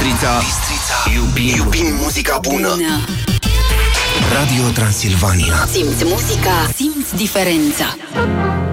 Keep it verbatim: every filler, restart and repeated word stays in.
Bistrița. Bistrița. Iubim, iubim muzica bună. bună. Radio Transilvania. Simți muzica, simți diferența.